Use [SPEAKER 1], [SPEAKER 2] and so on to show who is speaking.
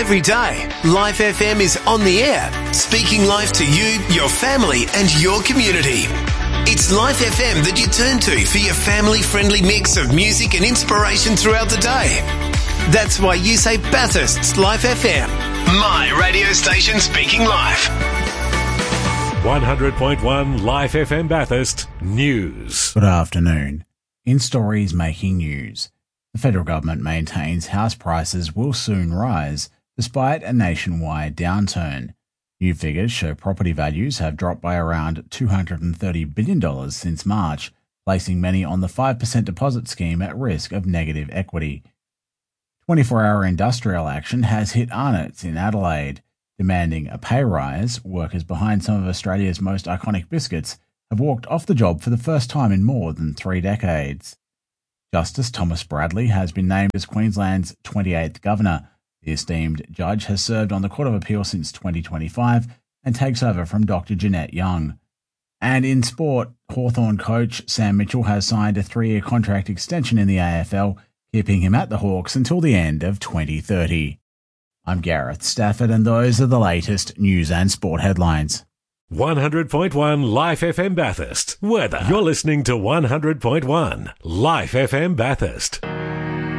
[SPEAKER 1] Every day, Life FM is on the air, speaking life to you, your family and your community. It's Life FM that you turn to for your family-friendly mix of music and inspiration throughout the day. That's why you say Bathurst's Life FM, my radio station speaking life.
[SPEAKER 2] 100.1 Life FM Bathurst News.
[SPEAKER 3] Good afternoon. In stories making news, the federal government maintains house prices will soon rise despite a nationwide downturn. New figures show property values have dropped by around $230 billion since March, placing many on the 5% deposit scheme at risk of negative equity. 24-hour industrial action has hit Arnott's in Adelaide. Demanding a pay rise, workers behind some of Australia's most iconic biscuits have walked off the job for the first time in more than 3 decades. Justice Thomas Bradley has been named as Queensland's 28th Governor. The esteemed judge has served on the Court of Appeal since 2025 and takes over from Dr. Jeanette Young. And in sport, Hawthorn coach Sam Mitchell has signed a 3-year contract extension in the AFL, keeping him at the Hawks until the end of 2030. I'm Gareth Stafford, and those are the latest news and sport headlines.
[SPEAKER 2] 100.1 Life FM Bathurst. Weather. You're listening to 100.1 Life FM Bathurst.